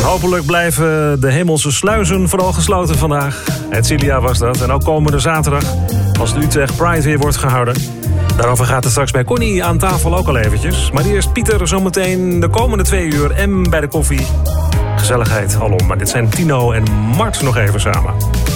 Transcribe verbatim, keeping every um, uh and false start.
Hopelijk blijven de hemelse sluizen vooral gesloten vandaag. Het Cilia was dat. En ook komende zaterdag, als de Utrecht Pride weer wordt gehouden. Daarover gaat het straks bij Connie aan tafel ook al eventjes. Maar eerst Pieter zometeen de komende twee uur en bij de koffie. Gezelligheid alom. Maar dit zijn Tino en Mart nog even samen.